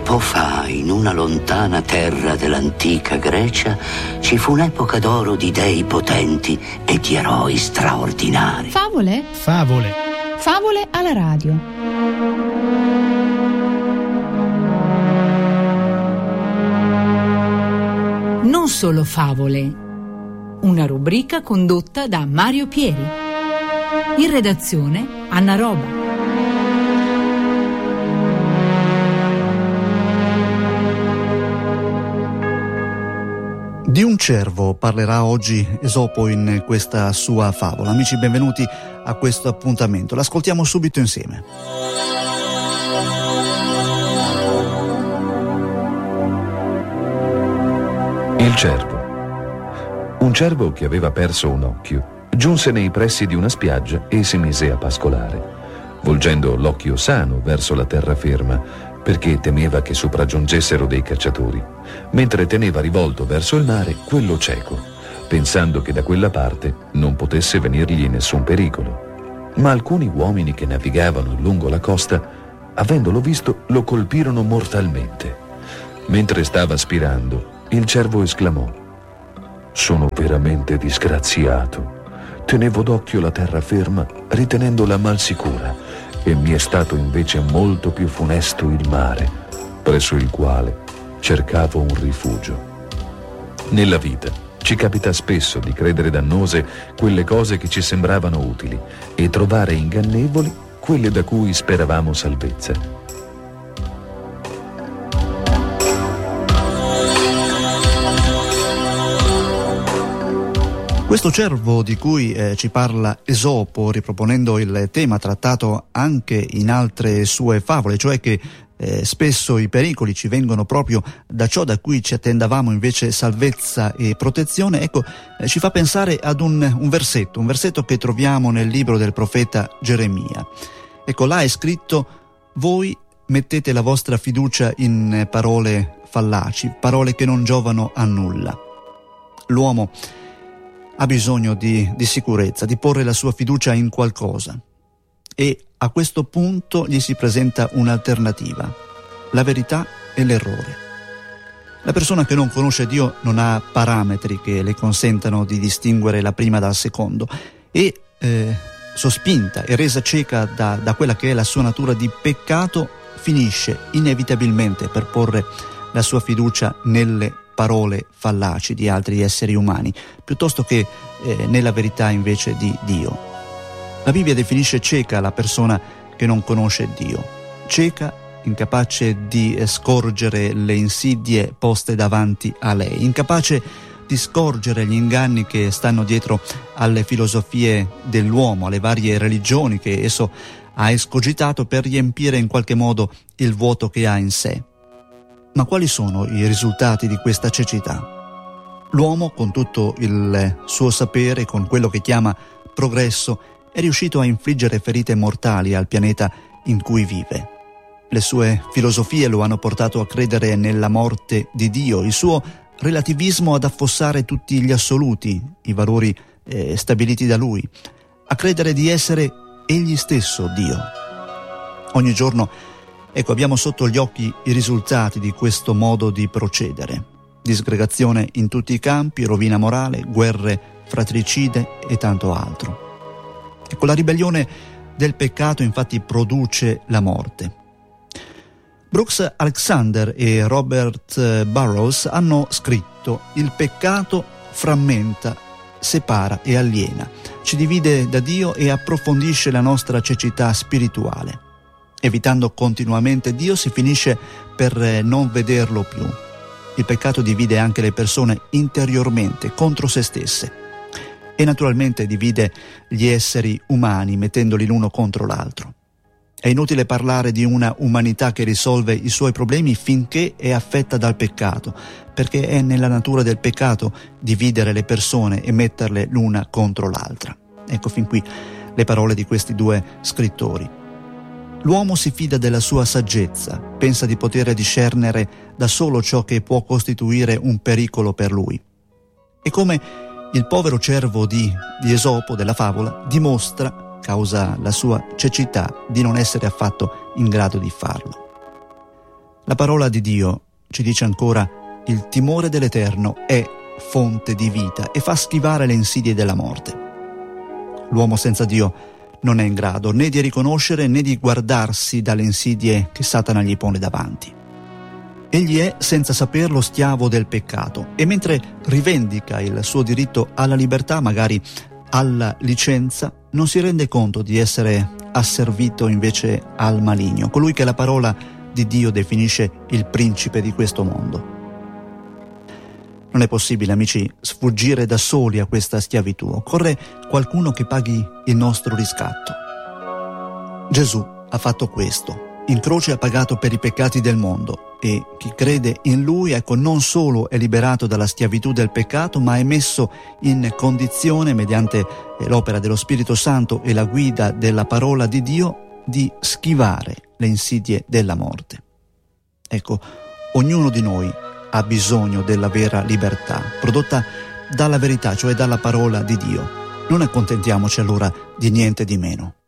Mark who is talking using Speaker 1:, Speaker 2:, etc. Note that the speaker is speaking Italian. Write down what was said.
Speaker 1: Tempo fa, in una lontana terra dell'antica Grecia, ci fu un'epoca d'oro di dei potenti e di eroi straordinari.
Speaker 2: Favole?
Speaker 3: Favole.
Speaker 2: Favole alla radio. Non solo favole. Una rubrica condotta da Mario Pieri. In redazione Anna Roba.
Speaker 3: Di un cervo parlerà oggi Esopo in questa sua favola. Amici, benvenuti a questo appuntamento. L'ascoltiamo subito insieme.
Speaker 4: Il cervo. Un cervo che aveva perso un occhio giunse nei pressi di una spiaggia e si mise a pascolare, volgendo l'occhio sano verso la terraferma, perché temeva che sopraggiungessero dei cacciatori, mentre teneva rivolto verso il mare quello cieco, pensando che da quella parte non potesse venirgli nessun pericolo. Ma alcuni uomini che navigavano lungo la costa, avendolo visto, lo colpirono mortalmente. Mentre stava spirando, il cervo esclamò: «Sono veramente disgraziato. Tenevo d'occhio la terraferma, ritenendola mal sicura, e mi è stato invece molto più funesto il mare, presso il quale cercavo un rifugio». Nella vita ci capita spesso di credere dannose quelle cose che ci sembravano utili e trovare ingannevoli quelle da cui speravamo salvezza.
Speaker 3: Questo cervo di cui ci parla Esopo, riproponendo il tema trattato anche in altre sue favole, cioè che spesso i pericoli ci vengono proprio da ciò da cui ci attendavamo invece salvezza e protezione, ecco, ci fa pensare ad un versetto che troviamo nel libro del profeta Geremia. Ecco, là è scritto: voi mettete la vostra fiducia in parole fallaci, parole che non giovano a nulla. L'uomo ha bisogno di sicurezza, di porre la sua fiducia in qualcosa. E a questo punto gli si presenta un'alternativa: la verità e l'errore. La persona che non conosce Dio non ha parametri che le consentano di distinguere la prima dal secondo e sospinta e resa cieca da quella che è la sua natura di peccato, finisce inevitabilmente per porre la sua fiducia nelle parole fallaci di altri esseri umani, piuttosto che nella verità invece di Dio. La Bibbia definisce cieca la persona che non conosce Dio, cieca, incapace di scorgere le insidie poste davanti a lei, incapace di scorgere gli inganni che stanno dietro alle filosofie dell'uomo, alle varie religioni che esso ha escogitato per riempire in qualche modo il vuoto che ha in sé. Ma quali sono i risultati di questa cecità? L'uomo, con tutto il suo sapere, con quello che chiama progresso, è riuscito a infliggere ferite mortali al pianeta in cui vive. Le sue filosofie lo hanno portato a credere nella morte di Dio, il suo relativismo ad affossare tutti gli assoluti, i valori stabiliti da lui, a credere di essere egli stesso Dio. Ogni giorno, ecco, abbiamo sotto gli occhi i risultati di questo modo di procedere. Disgregazione in tutti i campi, rovina morale, guerre fratricide e tanto altro. Ecco, la ribellione del peccato infatti produce la morte. Brooks Alexander e Robert Burrows hanno scritto: il peccato frammenta, separa e aliena, ci divide da Dio e approfondisce la nostra cecità spirituale. Evitando continuamente Dio si finisce per non vederlo più. Il peccato divide anche le persone interiormente, contro se stesse. E naturalmente divide gli esseri umani, mettendoli l'uno contro l'altro. È inutile parlare di una umanità che risolve i suoi problemi finché è affetta dal peccato, perché è nella natura del peccato dividere le persone e metterle l'una contro l'altra. Ecco fin qui le parole di questi due scrittori. L'uomo si fida della sua saggezza, pensa di poter discernere da solo ciò che può costituire un pericolo per lui. E come il povero cervo di Esopo della favola dimostra, causa la sua cecità, di non essere affatto in grado di farlo. La parola di Dio ci dice ancora: il timore dell'Eterno è fonte di vita e fa schivare le insidie della morte. L'uomo senza Dio non è in grado né di riconoscere né di guardarsi dalle insidie che Satana gli pone davanti. Egli è, senza saperlo, schiavo del peccato e mentre rivendica il suo diritto alla libertà, magari alla licenza, non si rende conto di essere asservito invece al maligno, colui che la parola di Dio definisce il principe di questo mondo. Non è possibile, amici, sfuggire da soli a questa schiavitù. Occorre qualcuno che paghi il nostro riscatto. Gesù ha fatto questo. In croce ha pagato per i peccati del mondo e chi crede in Lui, ecco, non solo è liberato dalla schiavitù del peccato, ma è messo in condizione, mediante l'opera dello Spirito Santo e la guida della parola di Dio, di schivare le insidie della morte. Ecco, ognuno di noi ha bisogno della vera libertà, prodotta dalla verità, cioè dalla parola di Dio. Non accontentiamoci allora di niente di meno.